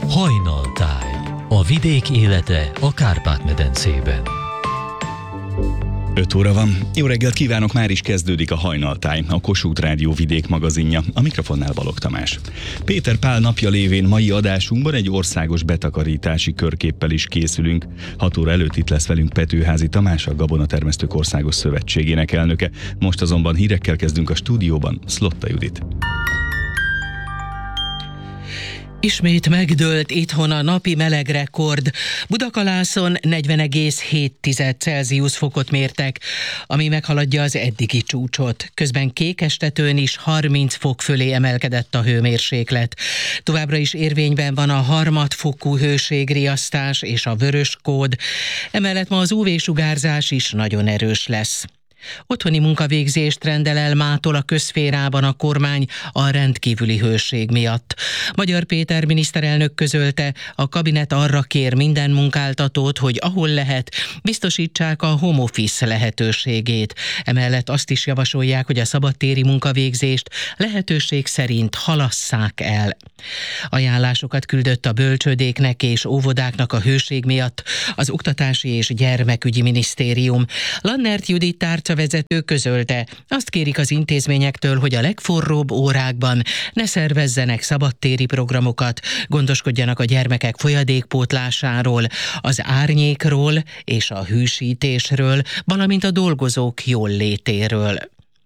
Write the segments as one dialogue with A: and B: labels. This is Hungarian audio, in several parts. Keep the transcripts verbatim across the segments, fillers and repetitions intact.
A: Hajnaltáj. A vidék élete a Kárpát-medencében.
B: öt óra van. Jó reggelt kívánok, már is kezdődik a Hajnaltáj, a Kossuth Rádió vidék magazinja. A mikrofonnál Balogh Tamás. Péter Pál napja lévén mai adásunkban egy országos betakarítási körképpel is készülünk. hat óra előtt itt lesz velünk Petőházy Tamás, a Gabonatermesztők Országos Szövetségének elnöke. Most azonban hírekkel kezdünk a stúdióban, Szlotta Judit.
C: Ismét megdőlt itthon a napi melegrekord. Budakalászon negyven egész hét Celsius fokot mértek, ami meghaladja az eddigi csúcsot. Közben Kékestetőn is harminc fok fölé emelkedett a hőmérséklet. Továbbra is érvényben van a harmadfokú hőségriasztás és a vörös kód. Emellett ma az ú vé-sugárzás is nagyon erős lesz. Otthoni munkavégzést rendel el mától a közszférában a kormány a rendkívüli hőség miatt. Magyar Péter miniszterelnök közölte, a kabinet arra kér minden munkáltatót, hogy ahol lehet, biztosítsák a home office lehetőségét. Emellett azt is javasolják, hogy a szabadtéri munkavégzést lehetőség szerint halasszák el. Ajánlásokat küldött a bölcsődéknek és óvodáknak a hőség miatt az Oktatási és Gyermekügyi Minisztérium. Lannert Judit tárcavezető közölte, azt kérik az intézményektől, hogy a legforróbb órákban ne szervezzenek szabadtéri programokat, gondoskodjanak a gyermekek folyadékpótlásáról, az árnyékról és a hűsítésről, valamint a dolgozók jóllétéről.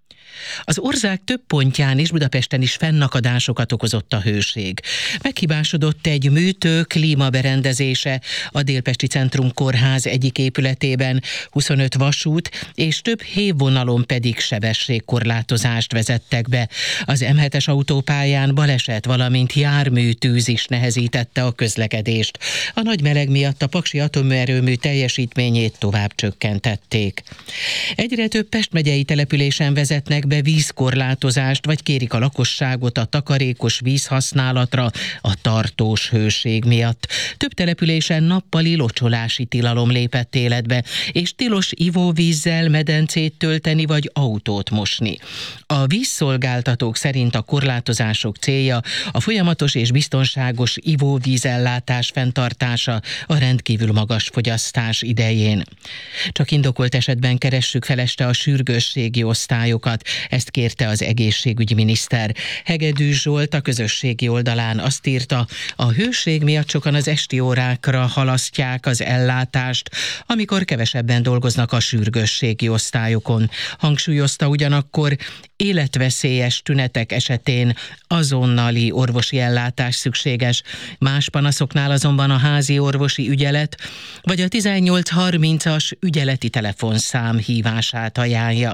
C: Az ország több pontján is, Budapesten is fennakadásokat okozott a hőség. Meghibásodott egy műtő klímaberendezése a Délpesti Centrum Kórház egyik épületében, huszonöt vasút és több hévvonalon pedig sebességkorlátozást vezettek be. Az em hetes autópályán baleset, valamint járműtűz is nehezítette a közlekedést. A nagy meleg miatt a paksi atomerőmű teljesítményét tovább csökkentették. Egyre több Pest megyei településen vezetnek be vízkorlátozást, vagy kérik a lakosságot a takarékos vízhasználatra a tartós hőség miatt. Több településen nappali locsolási tilalom lépett életbe, és tilos ivóvízzel medencét tölteni vagy autót mosni. A vízszolgáltatók szerint a korlátozások célja a folyamatos és biztonságos ivóvízellátás fenntartása a rendkívül magas fogyasztás idején. Csak indokolt esetben keressük fel este a sürgősségi osztályokat. Ezt kérte az egészségügyi miniszter. Hegedű Zsolt a közösségi oldalán azt írta, a hőség miatt sokan az esti órákra halasztják az ellátást, amikor kevesebben dolgoznak a sürgősségi osztályokon. Hangsúlyozta ugyanakkor, életveszélyes tünetek esetén azonnali orvosi ellátás szükséges. Más panaszoknál azonban a házi orvosi ügyelet vagy a tizennyolc harmincas ügyeleti telefonszám hívását ajánlja.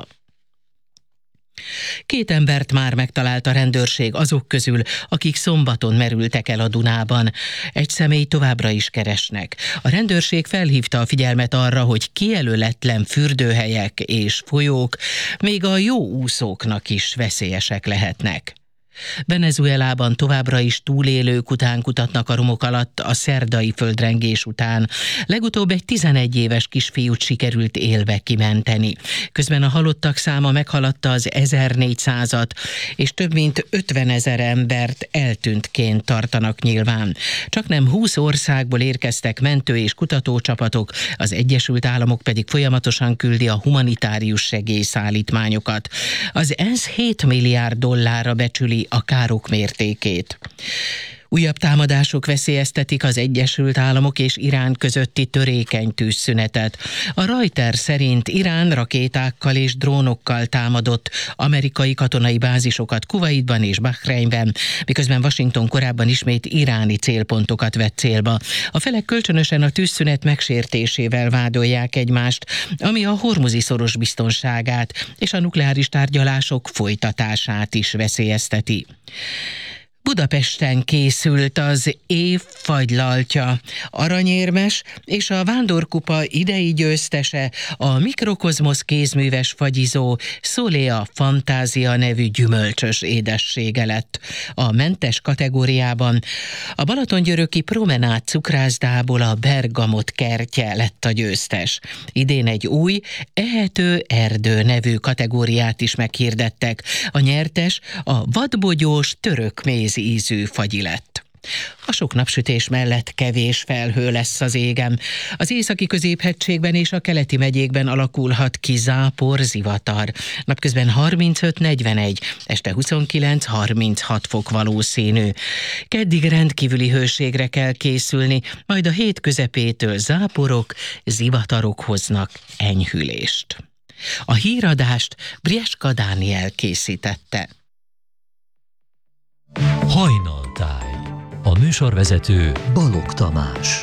C: Két embert már megtalált a rendőrség azok közül, akik szombaton merültek el a Dunában. Egy személy továbbra is keresnek. A rendőrség felhívta a figyelmet arra, hogy kijelöletlen fürdőhelyek és folyók még a jó úszóknak is veszélyesek lehetnek. Venezuelában továbbra is túlélők után kutatnak a romok alatt a szerdai földrengés után. Legutóbb egy tizenegy éves kisfiút sikerült élve kimenteni. Közben a halottak száma meghaladta az ezernégyszázat, és több mint ötvenezer embert eltűntként tartanak nyilván. Csaknem húsz országból érkeztek mentő- és kutatócsapatok, az Egyesült Államok pedig folyamatosan küldi a humanitárius segélyszállítmányokat. Az ENSZ hét milliárd dollárra becsüli a károk mértékét. Újabb támadások veszélyeztetik az Egyesült Államok és Irán közötti törékeny tűzszünetet. A Reuters szerint Irán rakétákkal és drónokkal támadott amerikai katonai bázisokat Kuwaitban és Bahreinben, miközben Washington korábban ismét iráni célpontokat vett célba. A felek kölcsönösen a tűzszünet megsértésével vádolják egymást, ami a Hormuzi-szoros biztonságát és a nukleáris tárgyalások folytatását is veszélyezteti. Budapesten készült az év fagylaltja. Aranyérmes és a Vándorkupa idei győztese a Mikrokozmosz kézműves fagyizó Szolea Fantázia nevű gyümölcsös édessége lett. A mentes kategóriában a balatongyöröki Promenád cukrászdából a Bergamot kertje lett a győztes. Idén egy új Ehető erdő nevű kategóriát is meghirdettek. A nyertes a vadbogyós török méz ízű fagyi lett. A sok napsütés mellett kevés felhő lesz az égen. Az északi középhegységben és a keleti megyékben alakulhat ki zápor, zivatar. Napközben harmincöt negyvenegy, este huszonkilenc harminchat fok valószínű. Keddig rendkívüli hőségre kell készülni, majd a hét közepétől záporok, zivatarok hoznak enyhülést. A híradást Brieska Dániel készítette.
A: Hajnaltáj. A műsorvezető Balogh Tamás.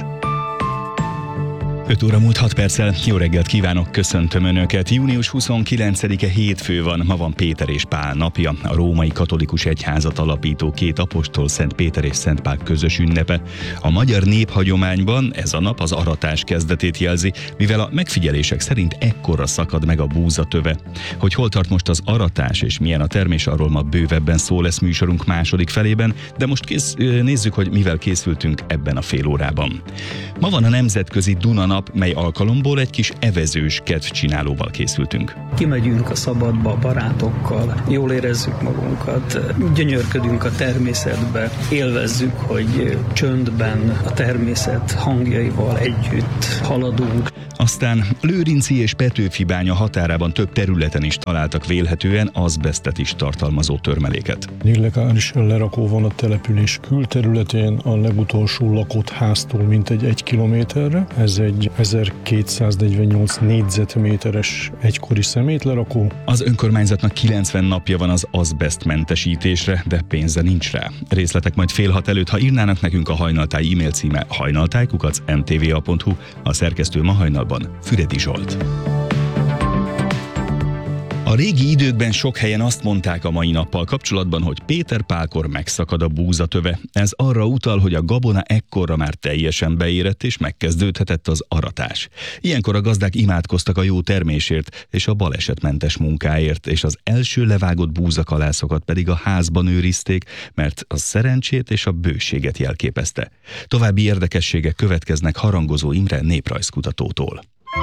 B: öt óra múlt hat perccel, jó reggelt kívánok, köszöntöm Önöket. június huszonkilencedike hétfő van, ma van Péter és Pál napja, a római katolikus egyházat alapító két apostol, Szent Péter és Szent Pál közös ünnepe. A magyar néphagyományban ez a nap az aratás kezdetét jelzi, mivel a megfigyelések szerint ekkorra szakad meg a búzatöve. Hogy hol tart most az aratás és milyen a termés, arról ma bővebben szó lesz műsorunk második felében, de most kész, nézzük, hogy mivel készültünk ebben a fél órában. Ma van a nemzetközi Duna nap, mely alkalomból egy kis evezős kedvcsinálóval készültünk.
D: Kimegyünk a szabadba a barátokkal, jól érezzük magunkat, gyönyörködünk a természetbe, élvezzük, hogy csöndben a természet hangjaival együtt haladunk.
B: Aztán Lőrinci és Petőfi bánya határában több területen is találtak vélhetően azbesztet is tartalmazó törmeléket.
E: Illegális lerakó van a település külterületén, a legutolsó lakott háztól mintegy egy kilométerre. Ez egy ezerkétszáznegyvennyolc négyzetméteres egykori szemétlerakó.
B: Az önkormányzatnak kilencven napja van az azbesztmentesítésre, de pénze nincs rá. Részletek majd fél hat előtt, ha írnának nekünk. A Hajnaltáj e-mail címe hajnaltáj kukac em té vé á pont hu, a szerkesztő ma hajnalban Füredi Zsolt. A régi időkben sok helyen azt mondták a mai nappal kapcsolatban, hogy Péter Pálkor megszakad a búzatöve. Ez arra utal, hogy a gabona ekkorra már teljesen beérett és megkezdődhetett az aratás. Ilyenkor a gazdák imádkoztak a jó termésért és a balesetmentes munkáért, és az első levágott búzakalászokat pedig a házban őrizték, mert a szerencsét és a bőséget jelképezte. További érdekességek következnek Harangozó Imre néprajzkutatótól.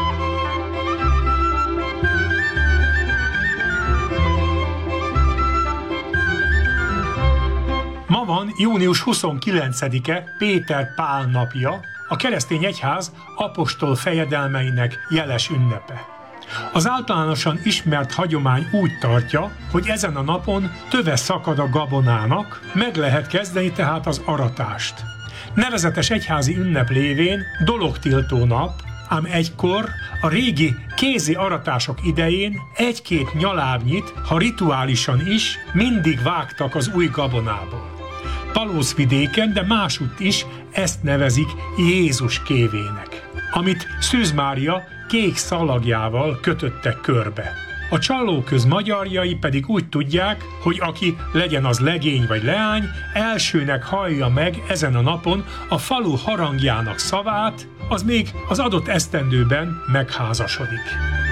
F: Ma van június huszonkilencedike, Péter Pál napja, a keresztény egyház apostol fejedelmeinek jeles ünnepe. Az általánosan ismert hagyomány úgy tartja, hogy ezen a napon töve szakad a gabonának, meg lehet kezdeni tehát az aratást. Nevezetes egyházi ünnep lévén dologtiltó nap, ám egykor a régi kézi aratások idején egy-két nyalábnyit, ha rituálisan is, mindig vágtak az új gabonából. Palószvidéken, de másutt is ezt nevezik Jézus kévének, amit Szűz Mária kék szalagjával kötöttek körbe. A csallóköz magyarjai pedig úgy tudják, hogy aki, legyen az legény vagy leány, elsőnek hallja meg ezen a napon a falu harangjának szavát, az még az adott esztendőben megházasodik.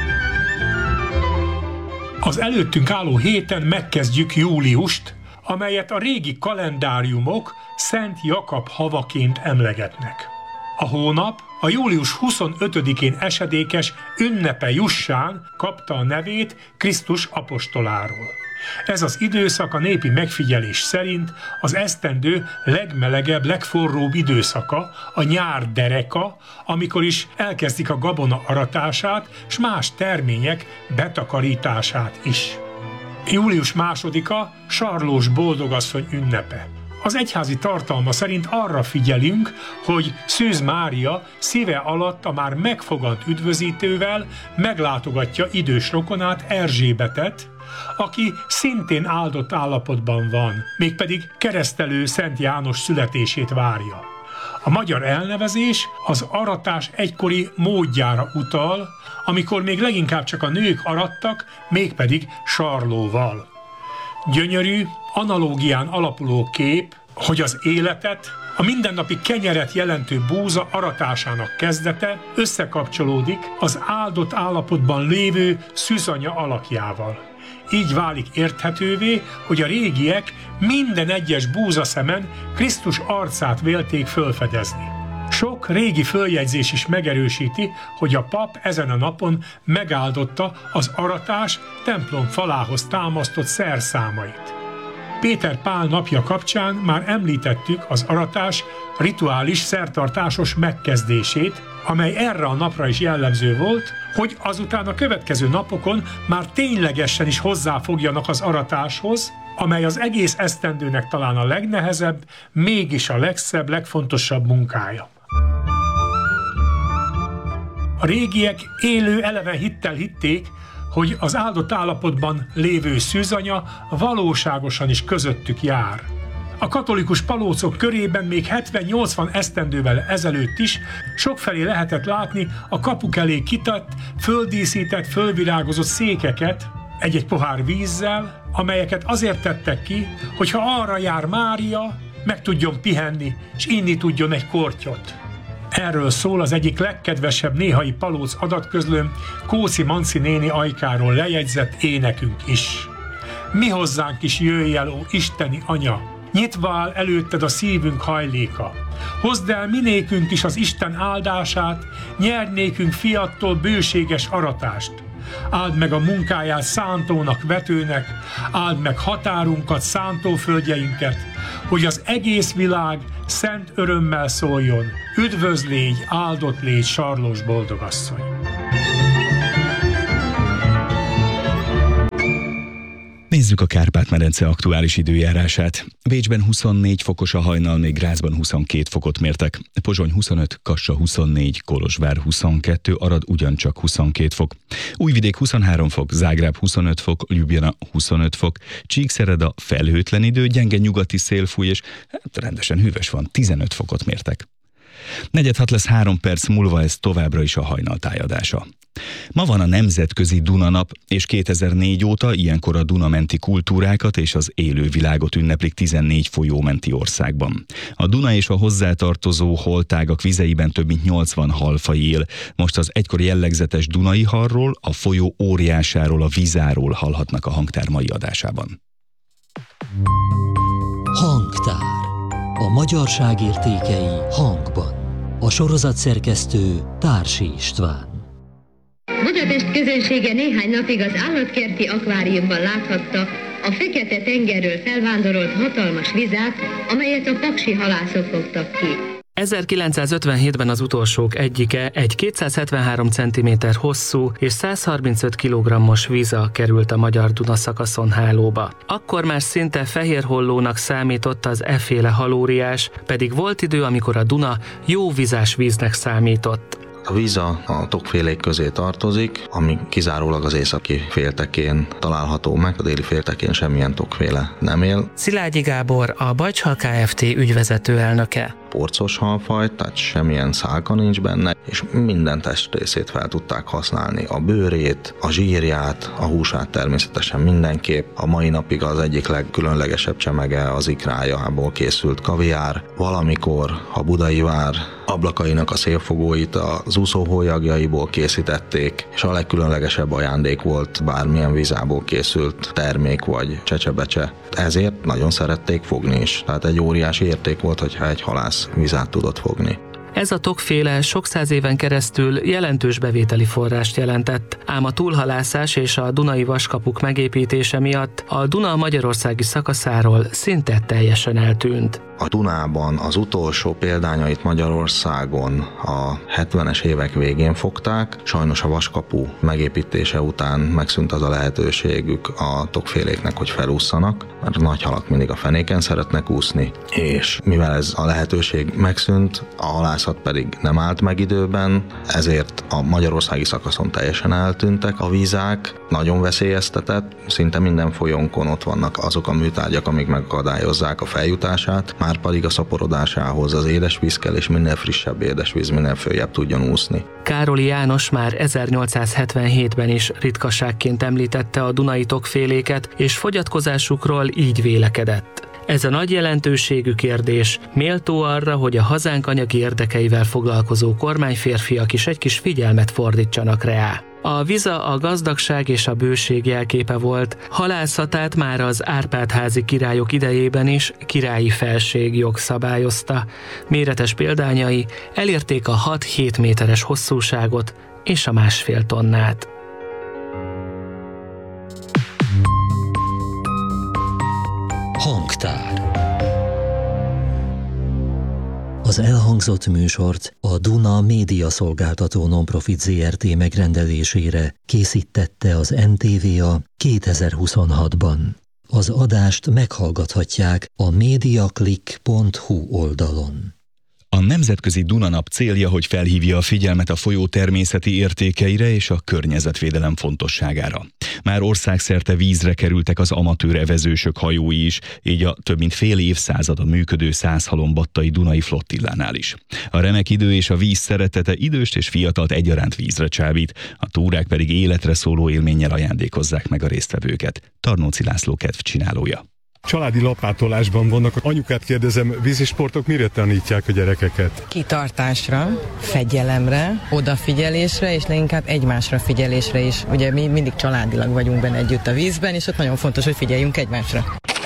F: Az előttünk álló héten megkezdjük júliust, amelyet a régi kalendáriumok Szent Jakab havaként emlegetnek. A hónap a július huszonötödikén esedékes ünnepe jussán kapta a nevét Krisztus apostoláról. Ez az időszak a népi megfigyelés szerint az esztendő legmelegebb, legforróbb időszaka, a nyár dereka, amikor is elkezdik a gabona aratását, s más termények betakarítását is. július másodika Sarlós boldogasszony ünnepe. Az egyházi tartalma szerint arra figyelünk, hogy Szűz Mária szíve alatt a már megfogant üdvözítővel meglátogatja idős rokonát, Erzsébetet, aki szintén áldott állapotban van, mégpedig keresztelő Szent János születését várja. A magyar elnevezés az aratás egykori módjára utal, amikor még leginkább csak a nők arattak, mégpedig sarlóval. Gyönyörű, analógián alapuló kép, hogy az életet, a mindennapi kenyeret jelentő búza aratásának kezdete összekapcsolódik az áldott állapotban lévő szűzanya alakjával. Így válik érthetővé, hogy a régiek minden egyes búzaszemen Krisztus arcát vélték fölfedezni. Sok régi följegyzés is megerősíti, hogy a pap ezen a napon megáldotta az aratás templom falához támasztott szerszámait. Péter Pál napja kapcsán már említettük az aratás rituális szertartásos megkezdését, amely erre a napra is jellemző volt, hogy azután a következő napokon már ténylegesen is hozzáfogjanak az aratáshoz, amely az egész esztendőnek talán a legnehezebb, mégis a legszebb, legfontosabb munkája. A régiek élő eleven hittel hitték, hogy az áldott állapotban lévő szűzanya valóságosan is közöttük jár. A katolikus palócok körében még hetven-nyolcvan esztendővel ezelőtt is sokfelé lehetett látni a kapuk elé kitett, földíszített, fölvirágozott székeket egy-egy pohár vízzel, amelyeket azért tettek ki, hogyha arra jár Mária, meg tudjon pihenni, és inni tudjon egy kortyot. Erről szól az egyik legkedvesebb néhai palóc adatközlőm, Kóci Manci néni ajkáról lejegyzett énekünk is. Mi hozzánk is jöjj el, ó isteni anya, nyitva áll előtted a szívünk hajléka. Hozd el minékünk is az Isten áldását, nyerd nékünk fiattól bőséges aratást. Áld meg a munkáját szántónak, vetőnek, áld meg határunkat, szántóföldjeinket, hogy az egész világ szent örömmel szóljon. Üdvözl légy, áldott légy, sarlós boldogasszony!
B: Nézzük a Kárpát-medence aktuális időjárását. Bécsben huszonnégy fokos a hajnal, még Grazban huszonkét fokot mértek. Pozsony huszonöt, Kassa huszonnégy, Kolozsvár huszonkettő, Arad ugyancsak huszonkét fok. Újvidék huszonhárom fok, Zágráb huszonöt fok, Ljubljana huszonöt fok, Csíkszereda felhőtlen idő, gyenge nyugati szél fúj, és hát rendesen hűvös van, tizenöt fokot mértek. Negyed hat lesz három perc múlva, ez továbbra is a hajnal tájadása. Ma van a Nemzetközi Duna nap, és kétezer-négy óta ilyenkor a Dunamenti kultúrákat és az élővilágot ünneplik tizennégy folyómenti országban. A Duna és a hozzátartozó holtágak vizeiben több mint nyolcvan halfaj él. Most az egykor jellegzetes dunai halról, a folyó óriásáról, a vizáról hallhatnak a hangtár mai adásában.
A: Hangtár. A magyarság értékei hangban. A sorozat szerkesztő Társi István.
G: Budapest közönsége néhány napig az állatkerti akváriumban láthatta a Fekete-tengerről felvándorolt hatalmas vizát, amelyet a paksi halászok fogtak ki.
H: ezerkilencszázötvenhétben az utolsók egyike, egy kétszázhetvenhárom centiméter hosszú és száz harmincöt kilogrammos víza került a magyar Duna szakaszon hálóba. Akkor már szinte fehérhollónak számított az efféle halóriás, pedig volt idő, amikor a Duna jó vizás víznek számított.
I: A víza a tokfélék közé tartozik, ami kizárólag az északi féltekén található meg, a déli féltekén semmilyen tokféle nem él.
H: Szilágyi Gábor, a Bajcshal Kft. Ügyvezető elnöke.
I: Porcos halfaj, tehát semmilyen szálka nincs benne, és minden testrészét fel tudták használni. A bőrét, a zsírját, a húsát természetesen mindenképp. A mai napig az egyik legkülönlegesebb csemege az ikrájából készült kaviár. Valamikor a budai vár ablakainak a szélfogóit az úszóhólyagjaiból készítették, és a legkülönlegesebb ajándék volt bármilyen vizából készült termék vagy csecsebecse. Ezért nagyon szerették fogni is. Tehát egy óriási érték volt, hogyha egy halász vizát tudott fogni.
H: Ez a tokféle sok száz éven keresztül jelentős bevételi forrást jelentett, ám a túlhalászás és a dunai vaskapuk megépítése miatt a Duna magyarországi szakaszáról szinte teljesen eltűnt.
I: A Dunában az utolsó példányait Magyarországon a hetvenes évek végén fogták. Sajnos a vaskapu megépítése után megszűnt az a lehetőségük a tokféléknek, hogy felússzanak, mert a nagy halak mindig a fenéken szeretnek úszni, és mivel ez a lehetőség megszűnt, a halászat pedig nem állt meg időben, ezért a magyarországi szakaszon teljesen eltűntek a vizák, nagyon veszélyeztetett, szinte minden folyónkon ott vannak azok a műtárgyak, amik megakadályozzák a feljutását, már pedig a szaporodásához az édesvíz kell, és minél frissebb édesvíz, minél följebb tudjon úszni.
H: Károly János már ezernyolcszázhetvenhétben is ritkaságként említette a dunai tokféléket, és fogyatkozásukról így vélekedett. Ez a nagy jelentőségű kérdés méltó arra, hogy a hazánk anyagi érdekeivel foglalkozó kormányférfiak is egy kis figyelmet fordítsanak rá. A viza a gazdagság és a bőség jelképe volt, halászatát már az Árpád-házi királyok idejében is királyi felségjog szabályozta. Méretes példányai elérték a hat-hét méteres hosszúságot és a másfél tonnát.
A: Hangtár. Az elhangzott műsort a Duna Média Szolgáltató Nonprofit zé er té megrendelésére készítette az en té vé á kétezer-huszonhatban. Az adást meghallgathatják a mediaclick pont hu oldalon.
B: A Nemzetközi Duna-nap célja, hogy felhívja a figyelmet a folyó természeti értékeire és a környezetvédelem fontosságára. Már országszerte vízre kerültek az amatőr evezősök hajói is, így a több mint fél évszázada működő százhalombattai Dunai flottillánál is. A remek idő és a víz szeretete időst és fiatalt egyaránt vízre csábít, a túrák pedig életre szóló élménnyel ajándékozzák meg a résztvevőket. Tarnóci László kedvcsinálója.
J: Családi lapátolásban vannak. Anyukát kérdezem, vízisportok mire tanítják a gyerekeket?
K: Kitartásra, fegyelemre, odafigyelésre, és leginkább egymásra figyelésre is. Ugye mi mindig családilag vagyunk benne együtt a vízben, és ott nagyon fontos, hogy figyeljünk egymásra.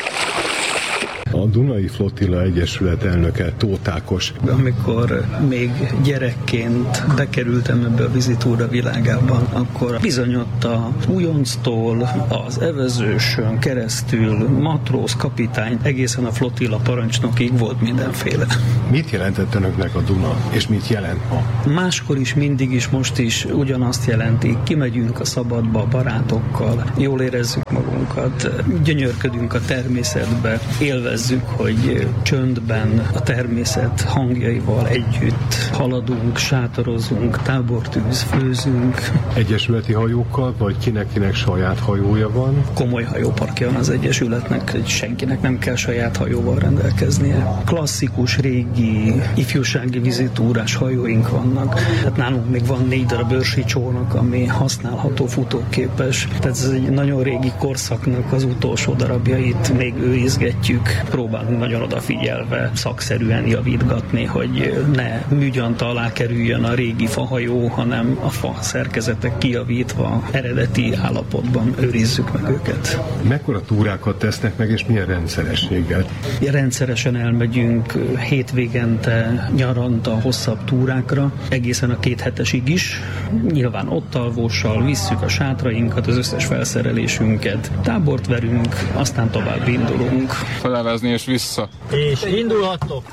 J: A Dunai Flottilla Egyesület elnöke Tóth Ákos.
D: Amikor még gyerekként bekerültem ebbe a vizitúra világában, akkor bizony ott a újonctól az evezősön keresztül matróz, kapitány, egészen a flottilla parancsnokig volt mindenféle.
J: Mit jelentett önöknek a Duna, és mit jelent ma?
D: Máskor is, mindig is, most is ugyanazt jelenti. Kimegyünk a szabadba a barátokkal, jól érezzük magunkat, gyönyörködünk a természetbe, élvezzük, hogy csöndben a természet hangjaival együtt haladunk, sátorozunk, tábortűz, főzünk.
J: Egyesületi hajókkal, vagy kinek-kinek saját hajója van?
D: Komoly hajóparkja van az Egyesületnek, senkinek nem kell saját hajóval rendelkeznie. Klasszikus, régi, ifjúsági vizitúrás hajóink vannak. Hát nálunk még van négy darab őrsi csónak, ami használható, futóképes. Tehát ez egy nagyon régi korszaknak az utolsó darabjait még őrizgetjük. Próbálunk nagyon odafigyelve szakszerűen javítgatni, hogy ne műgyanta alá kerüljön a régi fahajó, hanem a fa szerkezetek kijavítva eredeti állapotban őrizzük meg őket.
J: Mekkora túrákat tesznek meg, és milyen rendszerességgel?
D: Rendszeresen elmegyünk hétvégente, nyaranta, hosszabb túrákra, egészen a két hetesig is. Nyilván ott alvóssal visszük a sátrainkat, az összes felszerelésünket, tábort verünk, aztán tovább indulunk.
L: Felelezni és vissza.
D: És indulhattok!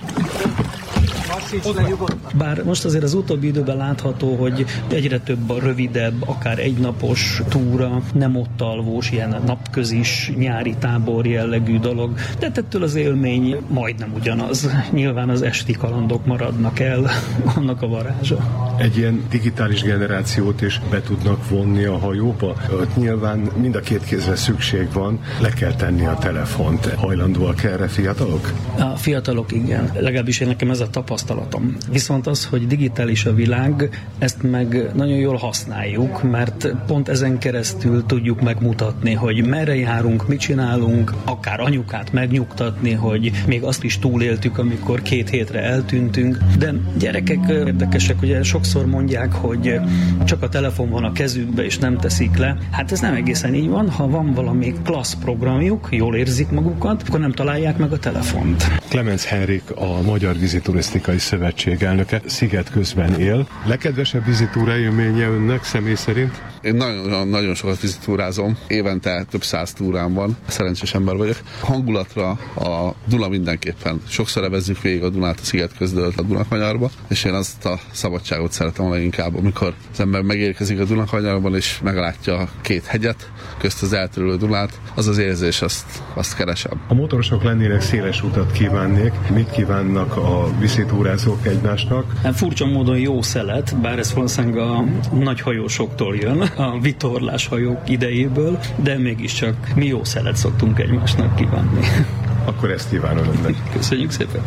D: Bár most azért az utóbbi időben látható, hogy egyre több a rövidebb, akár egynapos túra, nem ott alvós, ilyen napközis, nyári tábor jellegű dolog, de ettől az élmény majdnem ugyanaz. Nyilván az esti kalandok maradnak el, annak a varázsa.
J: Egy ilyen digitális generációt is be tudnak vonni a hajóba? Ott nyilván mind a két kézre szükség van, le kell tenni a telefont. Hajlandóak erre fiatalok?
D: A fiatalok igen, legalábbis én nekem ez a tapasztalatom. Viszont az, hogy digitális a világ, ezt meg nagyon jól használjuk, mert pont ezen keresztül tudjuk megmutatni, hogy merre járunk, mit csinálunk, akár anyukát megnyugtatni, hogy még azt is túléltük, amikor két hétre eltűntünk. De gyerekek érdekesek, ugye sokszor mondják, hogy csak a telefon van a kezükbe, és nem teszik le. Hát ez nem egészen így van, ha van valami klassz programjuk, jól érzik magukat, akkor nem találják meg a telefont.
J: Clemens Henrik, a Magyar Víziturisztikai Szövetség elnöke, sziget közben él. Legkedvesebb vízitúra élménye önnek személy szerint?
L: Én nagyon, nagyon sokat vizitúrázom, évente több száz túrám van, szerencsés ember vagyok. Hangulatra a Duna mindenképpen. Sokszor evezzük végig a Dunát a sziget közdől a Dunakanyarba, és én azt a szabadságot szeretem a leginkább, amikor az ember megérkezik a Dunakanyarban, és meglátja a két hegyet, közt az elterülő Dunát, az az érzés, azt, azt keresem.
J: A motorosok lennének, széles utat kívánnék. Mit kívánnak a vízitúrázók egymásnak?
D: Hát furcsa módon jó szelet, bár ez valószínűleg a nagy hajósoktól jön, a vitorlás hajók idejéből, de mégiscsak mi jó szelet szoktunk egymásnak kívánni.
J: Akkor ezt kívánom önnek.
D: Köszönjük szépen!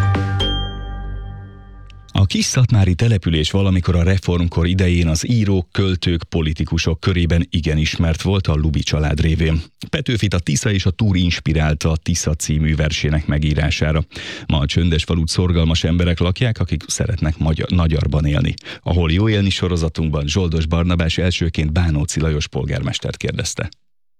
B: A Kisszatmári település valamikor a reformkor idején az írók, költők, politikusok körében igen ismert volt a Lubi család révén. Petőfit a Tisza és a Túr inspirálta a Tisza című versének megírására. Ma a csöndes falut szorgalmas emberek lakják, akik szeretnek magyar, Nagyarban élni. Ahol jó élni sorozatunkban Zsoldos Barnabás elsőként Bánóci Lajos polgármestert kérdezte.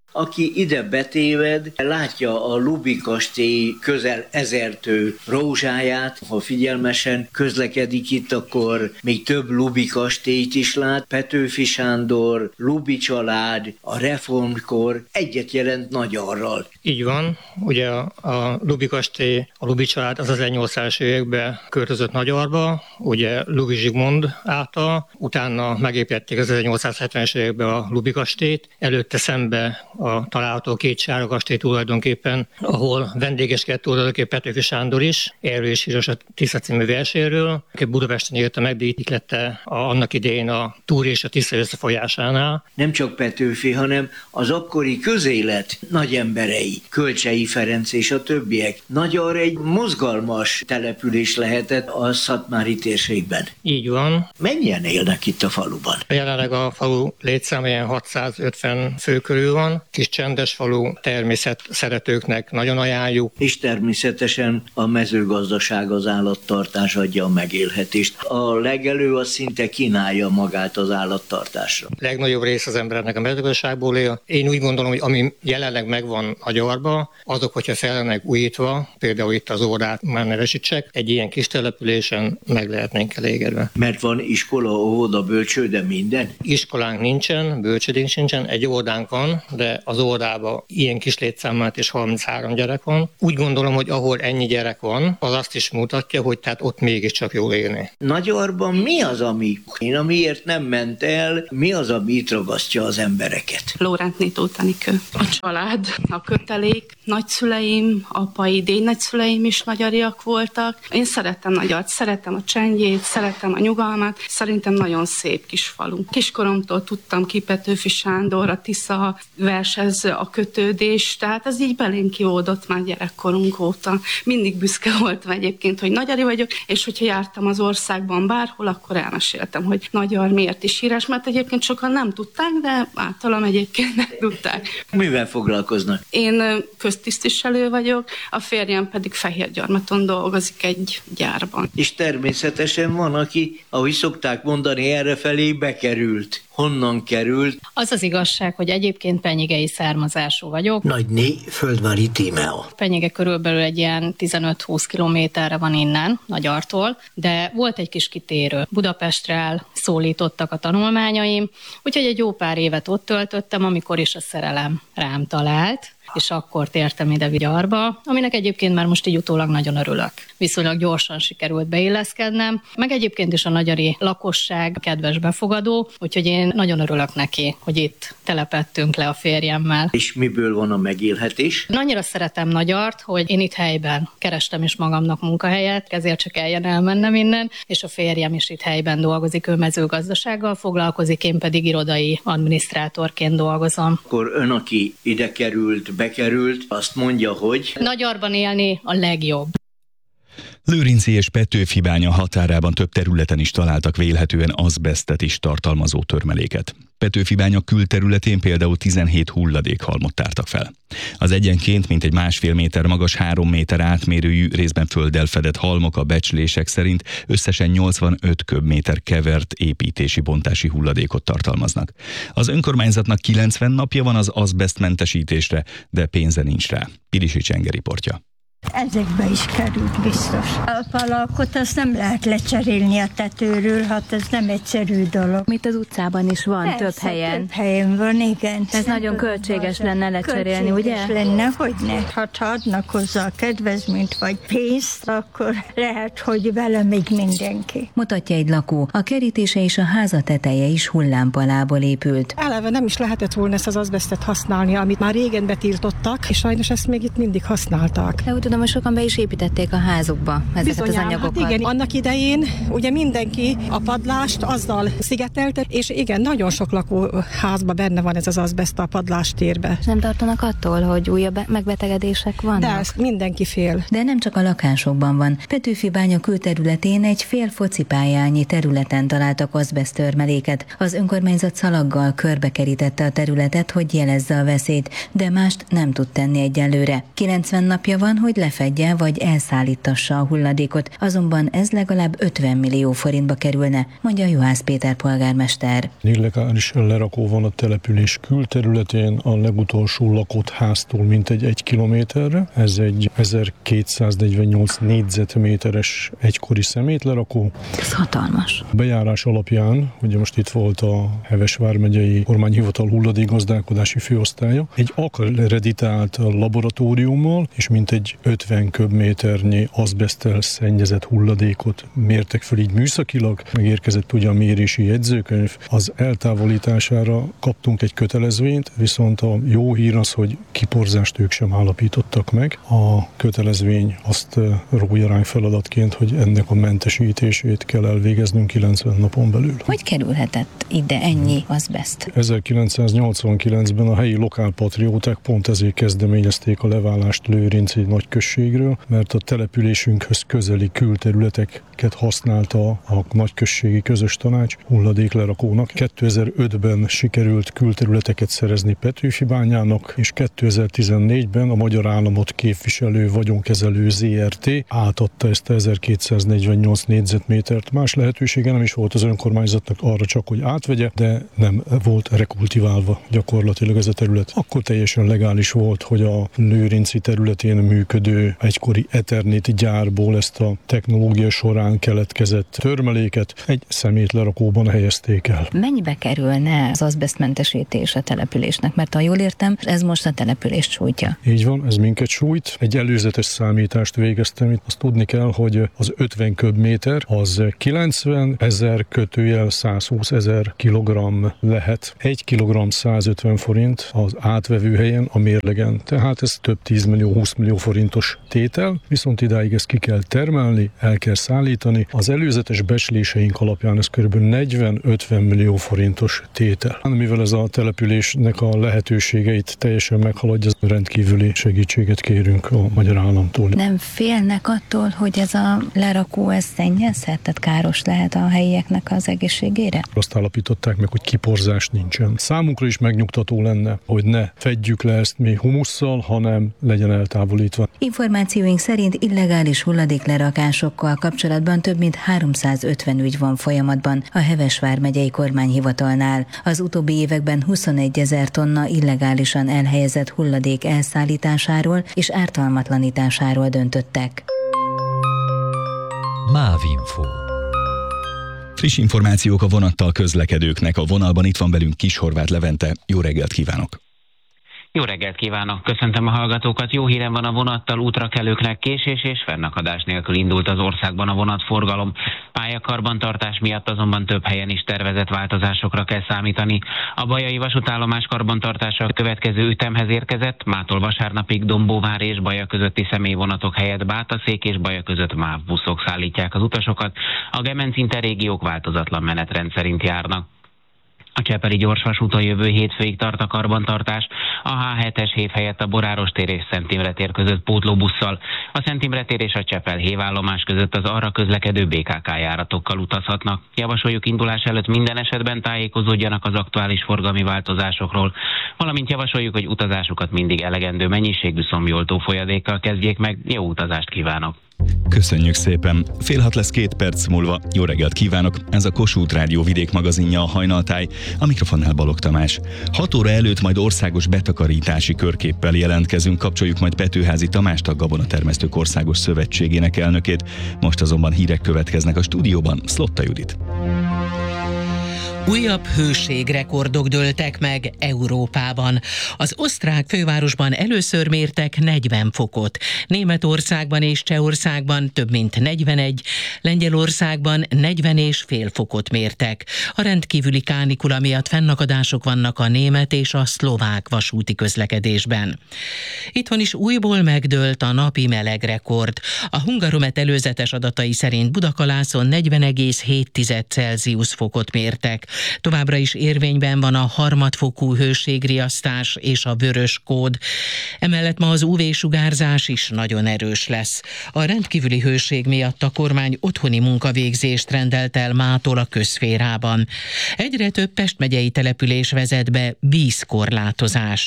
M: Aki ide betéved, látja a Lubi kastély közel ezertő rózsáját. Ha figyelmesen közlekedik itt, akkor még több Lubi kastélyt is lát. Petőfi Sándor, Lubi család, a reformkor egyet jelent Nagyarral.
N: Így van. Ugye a, a Lubi kastély, a Lubi család az ezernyolcszázas években költözött Nagyarba, ugye Lubi Zsigmond által, utána megépítették az ezernyolcszázhetvenes években a Lubi kastélyt, előtte szembe a található két sárga kastély tulajdonképpen, ahol vendégeskedett tulajdonképpen Petőfi Sándor is, erről is híres a Tisza című verséről, aki Budapesten élte meg, de itt lette a, annak idején a Túr és a Tisza összefolyásánál.
M: Nem csak Petőfi, hanem az akkori közélet nagy emberei, Kölcsei Ferenc és a többiek. Nagyar egy mozgalmas település lehetett a szatmári térségben.
N: Így van.
M: Mennyien élnek itt a faluban?
N: Jelenleg a falu létszám ilyen hatszázötven fő körül van. Kis csendes falu, természet szeretőknek nagyon ajánljuk.
M: És természetesen a mezőgazdaság, az állattartás adja a megélhetést. A legelő az szinte kínálja magát az állattartásra.
N: Legnagyobb rész az embernek a mezőgazdaságból él. Én úgy gondolom, hogy ami jelenleg megvan Nagyarba, azok, hogyha fel lennek újítva, például itt az Órát már nevesítsek, egy ilyen kis településen meg lehetnénk elégedve.
M: Mert van iskola, óvoda, bölcsőde, minden?
N: Iskolánk nincsen, bölcsődénk sincsen, egy óvodánk van, de az óvodában ilyen kis létszámát és harminchárom gyerek van. Úgy gondolom, hogy ahol ennyi gyerek van, az azt is mutatja, hogy tehát ott mégiscsak jól élni.
M: Nagyarban mi az, ami, én amiért nem ment el, mi az, ami itt ragasztja az embereket?
O: Lórántné Tóth Enikő. A család, a kötelék, nagyszüleim, apai, dédnagyszüleim is magyariak voltak. Én szeretem Magyart, szeretem a csendjét, szeretem a nyugalmat. Szerintem nagyon szép kis falu. Kiskoromtól tudtam ki Petőfi Sándor, a Tisza vershez a kötődés, tehát ez így belénk kiódott már gyerekkorunk óta. Mindig büszke voltam egyébként, hogy magyari vagyok, és hogyha jártam az országban bárhol, akkor elmeséltem, hogy Nagyar miért is híres, mert egyébként sokan nem tudták, de általam egyébként nem tudták.
M: Mivel foglalkoznak?
O: Én köztisztviselő vagyok, a férjem pedig Fehérgyarmaton dolgozik egy gyárban.
M: És természetesen van, aki, ahogy szokták mondani, errefelé bekerült. Honnan került?
P: Az az igazság, hogy egyébként penyigei származású vagyok.
M: Nagyné Földvári Tímea.
P: Penyige körülbelül egy ilyen tizenöt-húsz kilométerre van innen, Nagyartól, de volt egy kis kitérő. Budapestre elszólítottak a tanulmányaim, úgyhogy egy jó pár évet ott töltöttem, amikor is a szerelem rám talált, és akkor tértem ide Vigyarba, aminek egyébként már most így utólag nagyon örülök. Viszonylag gyorsan sikerült beilleszkednem, meg egyébként is a nagyari lakosság kedves befogadó, úgyhogy én nagyon örülök neki, hogy itt telepettünk le a férjemmel.
M: És miből van a megélhetés?
P: Annyira szeretem Magyart, hogy én itt helyben kerestem is magamnak munkahelyet, ezért csak eljön elmennem innen, és a férjem is itt helyben dolgozik, ő mezőgazdasággal foglalkozik, én pedig irodai adminisztrátorként dolgozom.
M: Akkor ön, aki ide került, bekerült, azt mondja, hogy...
P: Nagyarban élni a legjobb.
B: Lőrinci és Petőfi bánya határában több területen is találtak vélhetően azbesztet is tartalmazó törmeléket. Petőfi bánya külterületén például tizenhét hulladékhalmot tártak fel. Az egyenként mintegy másfél méter magas, három méter átmérőjű, részben földdel fedett halmok a becslések szerint összesen nyolcvanöt köbméter kevert építési bontási hulladékot tartalmaznak. Az önkormányzatnak kilencven napja van az azbesztmentesítésre, de pénze nincs rá. Pilisi Csenge riportja.
Q: Ezekbe is került biztos. A falakot azt nem lehet lecserélni a tetőről, hát ez nem egyszerű dolog.
R: Mint az utcában is van,
Q: Persze,
R: több helyen.
Q: több helyen van, igen.
R: Ez nagyon költséges lenne lecserélni,
Q: költséges
R: ugye?
Q: lenne, hogy ne. Ha adnak hozzá a kedvezményt vagy pénzt, akkor lehet, hogy vele még mindenki.
R: Mutatja egy lakó. A kerítése és a háza teteje is hullámpalából épült.
S: Eleve nem is lehetett volna ezt az azbesztet használni, amit már régen betiltottak, és sajnos ezt még itt mindig használták.
R: De úgy tudom, hogy sokan be is építették a házukba ezeket
S: Bizonyán,
R: az anyagokat.
S: Hát igen, annak idején ugye mindenki a padlást azzal szigetelte, és igen, nagyon sok lakóházban benne van ez az azbeszt a padlástérbe.
R: Nem tartanak attól, hogy újabb megbetegedések vannak?
S: De ezt mindenki fél.
R: De nem csak a lakásokban van. Petőfi bánya külterületén egy fél focipályányi területen találtak azbeszttörmeléket. Az önkormányzat szalaggal körbekerítette a területet, hogy jelezze a veszélyt, de mást nem tud tenni egyelőre. kilencven napja van, hogy lefedje vagy elszállítassa a hulladékot, azonban ez legalább ötven millió forintba kerülne, mondja Juhász Péter polgármester.
E: Illegális lerakó van a település külterületén, a legutolsó lakott háztól mintegy egy kilométerre. Ez egy ezerkétszáznegyvennyolc négyzetméteres egykori szemétlerakó.
R: Ez hatalmas.
E: A bejárás alapján, ugye most itt volt a Heves vármegyei kormányhivatal hulladékgazdálkodási főosztálya, egy akkreditált laboratóriummal és mintegy ötven köbméternyi azbeszttel szennyezett hulladékot mértek fel így műszakilag. Megérkezett ugye a mérési jegyzőkönyv. Az eltávolítására kaptunk egy kötelezvényt, viszont a jó hír az, hogy kiporzást ők sem állapítottak meg. A kötelezvény azt rója ránk feladatként, hogy ennek a mentesítését kell elvégeznünk kilencven napon belül.
R: Hogy kerülhetett ide ennyi azbeszt?
E: ezerkilencszáznyolcvankilencben a helyi lokálpatrióták pont ezért kezdeményezték a leválást Lőrinci nagyközségről, mert a településünkhöz közeli külterületeket használta a nagyközségi közös tanács hulladéklerakónak. kétezer-ötben sikerült külterületeket szerezni Petőfibányának, és kétezer-tizennégyben a magyar államot képviselő vagyonkezelő zé er té átadta ezt a ezerkétszáznegyvennyolc négyzetmétert. Más lehetősége nem is volt az önkormányzatnak arra csak, hogy átvegye, de nem volt rekultiválva gyakorlatilag ez a terület. Akkor teljesen legális volt, hogy a Lőrinci területén működő egykori Eternit gyárból ezt a technológia során keletkezett törmeléket egy szemétlerakóban helyezték el.
R: Mennyibe kerülne az azbesztmentesítés a településnek? Mert ha jól értem, ez most a települést sújtja.
E: Így van, ez minket sújt. Egy előzetes számítást végeztem itt. Azt tudni kell, hogy az ötven köbméter az kilencven ezer kötőjel százhúsz ezer kilogramm lehet. Egy kilogramm százötven forint az átvevő helyen a mérlegen. Tehát ez több tízmillió, húszmillió forintos tétel, viszont idáig ezt ki kell termelni, el kell szállítani. Az előzetes becsléseink alapján ez kb. negyven-ötven millió forintos tétel. Mivel ez a településnek a lehetőségeit teljesen meghaladja, rendkívüli segítséget kérünk a magyar államtól.
R: Nem félnek attól, hogy ez a lerakó ez szennyezhet, tehát káros lehet a helyieknek az egészségére?
E: Azt állapították meg, hogy kiporzás nincsen. Számunkra is megnyugtató lenne, hogy ne fedjük le ezt mi humusszal, hanem legyen eltávolítva.
R: Információink szerint illegális hulladéklerakásokkal kapcsolatban több mint háromszázötven ügy van folyamatban a Heves vármegyei kormányhivatalnál. Az utóbbi években huszonegyezer tonna illegálisan elhelyezett hulladék elszállításáról és ártalmatlanításáról döntöttek.
A: Mávinfo.
B: Friss információk a vonattal közlekedőknek. A vonalban itt van velünk Kishorváth Levente. Jó reggelt kívánok!
T: Jó reggelt kívánok! Köszöntöm a hallgatókat! Jó hírem van a vonattal, útrakelőknek késés és fennakadás nélkül indult az országban a vonatforgalom. Pályakarbantartás miatt azonban több helyen is tervezett változásokra kell számítani. A bajai vasútállomás karbantartása a következő ütemhez érkezett, mától vasárnapig Dombóvár és Baja közötti személyvonatok helyett Bátaszék és Baja között MÁV buszok szállítják az utasokat. A Gemenc Interrégiók változatlan menetrend szerint járnak. A Csepeli gyorsvasúton jövő hétfőig tart a karbantartás, a há hetes hév helyett a Boráros tér és Szent Imre tér között pótlóbusszal, a Szent Imre tér és a Csepel hévállomás között az arra közlekedő bé ká ká járatokkal utazhatnak. Javasoljuk indulás előtt minden esetben tájékozódjanak az aktuális forgalmi változásokról, valamint javasoljuk, hogy utazásukat mindig elegendő mennyiségű szomjoltó folyadékkal kezdjék meg. Jó utazást kívánok!
B: Köszönjük szépen! Fél hat lesz két perc múlva. Jó reggelt kívánok! Ez a Kossuth Rádió vidék magazinja, a Hajnaltáj. A mikrofonnál Balogh Tamás. hat óra előtt majd országos betakarítási körképpel jelentkezünk. Kapcsoljuk majd Petőházi Tamást, a Gabonatermesztők Országos Szövetségének elnökét. Most azonban hírek következnek a stúdióban. Szlotta Judit.
C: Újabb hőségrekordok dőltek meg Európában. Az osztrák fővárosban először mértek negyven fokot, Németországban és Csehországban több mint negyvenegy, Lengyelországban negyven és fél fokot mértek. A rendkívüli kánikula miatt fennakadások vannak a német és a szlovák vasúti közlekedésben. Itthon is újból megdőlt a napi melegrekord. A Hungaromet előzetes adatai szerint Budakalászon negyven egész hét Celsius fokot mértek. Továbbra is érvényben van a harmadfokú hőségriasztás és a vörös kód. Emellett ma az ú vé-sugárzás is nagyon erős lesz. A rendkívüli hőség miatt a kormány otthoni munkavégzést rendelt el mától a közszférában. Egyre több Pest megyei település vezet be vízkorlátozást.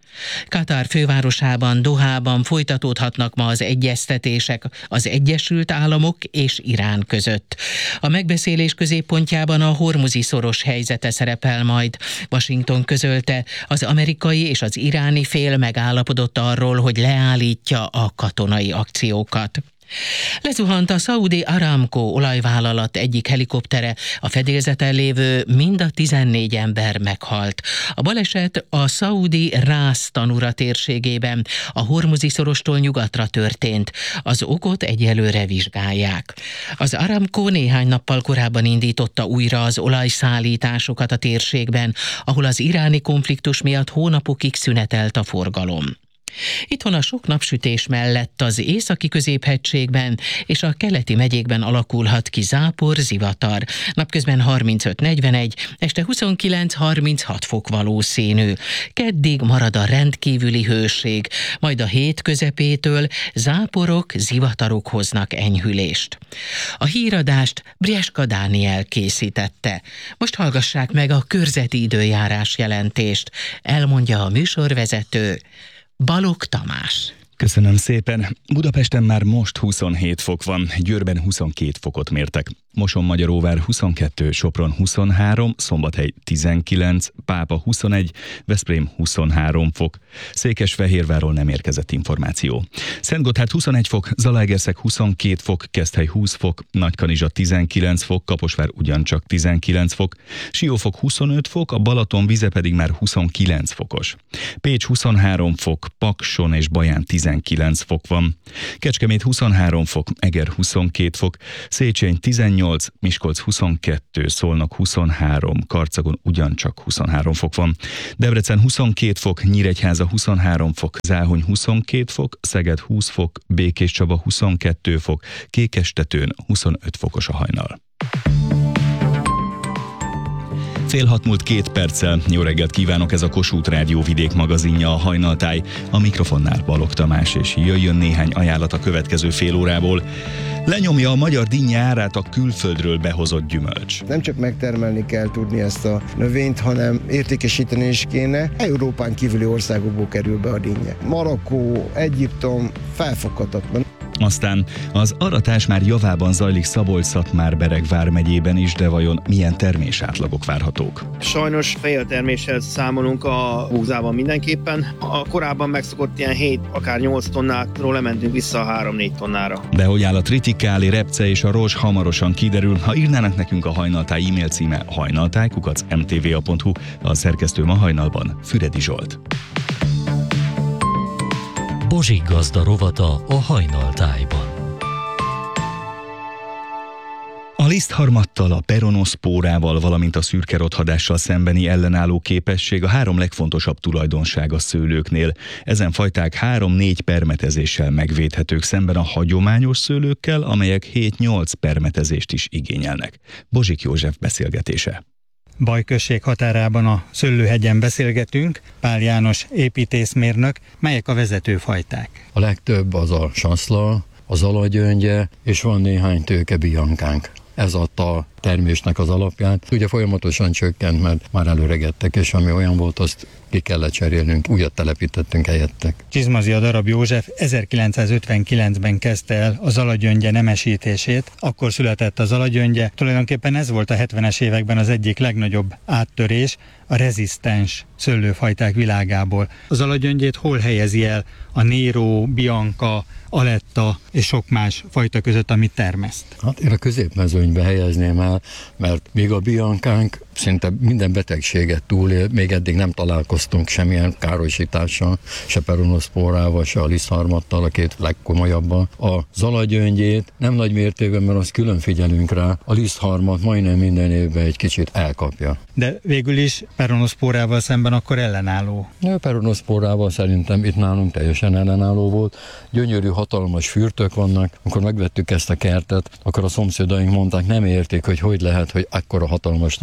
C: Katar fővárosában, Dohában folytatódhatnak ma az egyeztetések az Egyesült Államok és Irán között. A megbeszélés középpontjában a hormuzi szoros helyzete szerepel majd. Washington közölte, az amerikai és az iráni fél megállapodott arról, hogy leállítja a katonai akciókat. Lezuhant a Saudi Aramco olajvállalat egyik helikoptere, a fedélzeten lévő mind a tizennégy ember meghalt. A baleset a szaudi Rász tanura térségében, a hormuzi szorostól nyugatra történt. Az okot egyelőre vizsgálják. Az Aramco néhány nappal korábban indította újra az olajszállításokat a térségben, ahol az iráni konfliktus miatt hónapokig szünetelt a forgalom. Itthon a sok napsütés mellett az északi középhegységben és a keleti megyékben alakulhat ki zápor, zivatar. Napközben harmincöt negyvenegy, este huszonkilenc harminchat fok valószínű. Keddig marad a rendkívüli hőség, majd a hét közepétől záporok, zivatarok hoznak enyhülést. A híradást Brieska Dániel készítette. Most hallgassák meg a körzeti időjárás jelentést. Elmondja a műsorvezető, Balogh Tamás.
B: Köszönöm szépen. Budapesten már most huszonhét fok van, Győrben huszonkét fokot mértek. Mosonmagyaróvár huszonkettő, Sopron huszonhárom, Szombathely tizenkilenc, Pápa huszonegy, Veszprém huszonhárom fok. Székesfehérvárról nem érkezett információ. Szentgotthárd huszonegy fok, Zalaegerszeg huszonkét fok, Keszthely húsz fok, Nagykanizsa tizenkilenc fok, Kaposvár ugyancsak tizenkilenc fok, Siófok huszonöt fok, a Balaton vize pedig már huszonkilenc fokos. Pécs huszonhárom fok, Pakson és Baján tizenkilenc fok van. Kecskemét huszonhárom fok, Eger huszonkét fok, Széchenyi tizennyolc, Miskolc huszonkettő, Szolnok huszonhárom, Karcagon ugyancsak huszonhárom fok van. Debrecen huszonkét fok, Nyíregyháza huszonhárom fok, Záhony huszonkét fok, Szeged húsz fok, Békéscsaba huszonkettő fok, Kékestetőn huszonöt fokos a hajnal. Fél hat múlt két perccel. Jó reggelt kívánok, ez a Kossuth Rádió vidék magazinja, a Hajnaltáj. A mikrofonnál Balogh Tamás, és jöjjön néhány ajánlat a következő fél órából. Lenyomja a magyar dinnye árát a külföldről behozott gyümölcs.
U: Nem csak megtermelni kell tudni ezt a növényt, hanem értékesíteni is kéne. Európán kívüli országokból kerül be a dinnye. Marokkó, Egyiptom, felfoghatatlan.
B: Aztán az aratás már javában zajlik Szabolcs-Szatmár-Bereg vármegyében is, de vajon milyen termésátlagok várhatók?
V: Sajnos félterméssel számolunk a búzában mindenképpen. A korábban megszokott ilyen hét, akár nyolc tonnátról lementünk vissza a három-négy tonnára.
B: De hogy áll a tritikálé, repce és a rozs, hamarosan kiderül. Ha írnának nekünk, a Hajnaltáj e-mail címe hajnaltáj kukac em té vé a pont hu, a szerkesztő ma hajnalban Füredi Zsolt.
A: Bozsik gazda rovata a Hajnaltájban.
B: A lisztharmattal, a peronoszpórával, valamint a szürke rothadással szembeni ellenálló képesség a három legfontosabb tulajdonság a szőlőknél. Ezen fajták három-négy permetezéssel megvédhetők szemben a hagyományos szőlőkkel, amelyek hét-nyolc permetezést is igényelnek. Bozsik József beszélgetése.
W: Baj község határában a Szöllőhegyen beszélgetünk. Pál János építészmérnök. Melyek a vezető fajták?
X: A legtöbb az a sanszla, az alagyöngye, és van néhány tőke biankánk. Ez adta a termésnek az alapját. Ugye folyamatosan csökkent, mert már előregettek, és ami olyan volt, azt ki kellett cserélnünk, újat telepítettünk helyettek.
W: Csizmazia Darab József ezerkilencszázötvenkilencben kezdte el az alagyöngye nemesítését. Akkor született az alagyöngye. Tulajdonképpen ez volt a hetvenes években az egyik legnagyobb áttörés a rezisztens szőlőfajták világából. Az alagyöngyét hol helyezi el a Nero, Bianca, Aletta és sok más fajta között, amit termeszt?
X: Hát én a középmezőnybe helyezném el, mert még a biankánk szinte minden betegséget túlél, még eddig nem találkoztunk semmilyen károsítással, se peronoszpórával, se a lisztharmattal, a két legkomolyabban. A zalagyöngyét nem nagy mértékben, mert azt külön figyelünk rá, a lisztharmat majdnem minden évben egy kicsit elkapja.
W: De végül is peronoszpórával szemben akkor ellenálló?
X: A peronoszpórával szerintem itt nálunk teljesen ellenálló volt. Gyönyörű, hatalmas fürtök vannak. Amikor megvettük ezt a kertet, akkor a szomszédaink mondták, nem érték, hogy hogy lehet, hogy akkora hatalmas nagy fürtök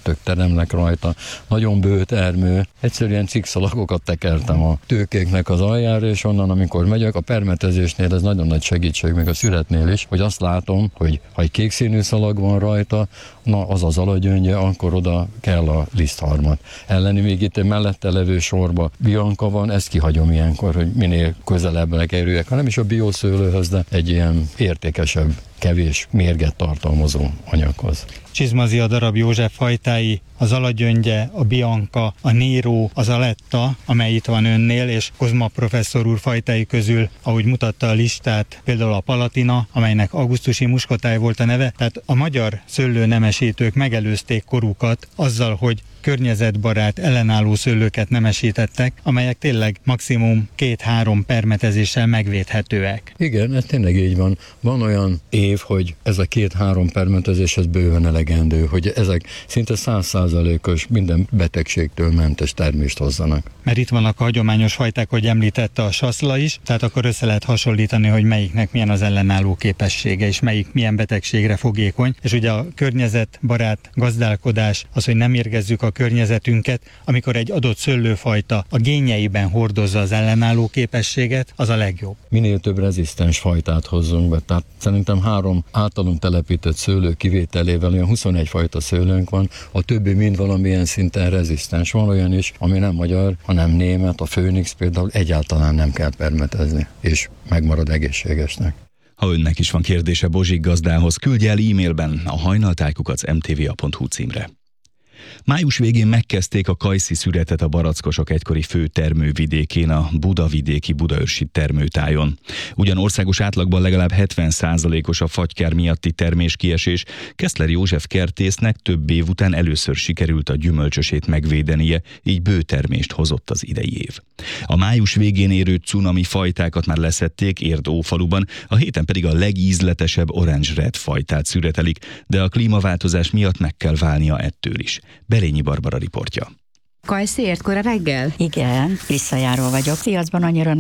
X: nemesítők teremnek rajta, nagyon bő termő, egyszerűen cikszalagokat tekertem a tőkéknek az aljára, és onnan, amikor megyek, a permetezésnél ez nagyon nagy segítség, még a szüretnél is, hogy azt látom, hogy ha egy kék színű szalag van rajta, na az az alagyöngye, akkor oda kell a lisztharmat. Elleni még itt mellette levő sorba Bianca van, ezt kihagyom ilyenkor, hogy minél közelebb kerüljek, hanem is a bioszőlőhöz, de egy ilyen értékesebb, kevés mérget tartalmazó anyaghoz.
W: Csizmazi a darab József fajtái, az alagyöngye, a Bianca, a Nero, az Aletta, amely itt van önnél, és Kozma professzor úr fajtái közül, ahogy mutatta a listát, például a Palatina, amelynek augusztusi muskotáj volt a neve, tehát a magyar szőlőnemesítők megelőzték korukat azzal, hogy környezetbarát, ellenálló szőlőket nemesítettek, amelyek tényleg maximum két-három permetezéssel megvédhetőek.
X: Igen, ez tényleg így van. Van olyan év, hogy ez a két-három permetezés ez bőven elegendő, hogy ezek szinte száz százalékos minden betegségtől mentes termést hozzanak.
W: Mert itt vannak a hagyományos fajták, hogy említette a saszla is, tehát akkor össze lehet hasonlítani, hogy melyiknek milyen az ellenálló képessége, és melyik milyen betegségre fogékony. És ugye a környezetbarát gazdálkodás, az, hogy nem érgezzük a környezetünket, amikor egy adott szőlőfajta a génjeiben hordozza az ellenálló képességet, az a legjobb.
X: Minél több rezisztens fajtát hozzunk be, tehát szerintem három általunk telepített szőlő kivételével olyan huszonegy fajta szőlőnk van, a többi mind valamilyen szinten rezisztens. Van olyan is, ami nem magyar, hanem német, a Főnix például egyáltalán nem kell permetezni, és megmarad egészségesnek.
B: Ha önnek is van kérdése Bozsik gazdához, küldje el e-mailben a hajnaltájkukac em té vé a pont hú címre. Május végén megkezdték a kajszi szüretet a barackosok egykori fő termővidékén, a budavidéki budaörsi termőtájon. Ugyan országos átlagban legalább hetven százalékos a fagykár miatti terméskiesés, Keszler József kertésznek több év után először sikerült a gyümölcsösét megvédenie, így bő termést hozott az idei év. A május végén érő cunami fajtákat már leszették Érd-Ófaluban, a héten pedig a legízletesebb Orange Red fajtát szüretelik, de a klímaváltozás miatt meg kell válnia ettől is. Berényi Barbara riportja.
F: Kajszi értkora reggel? Igen, visszajáró vagyok. Piacban annyira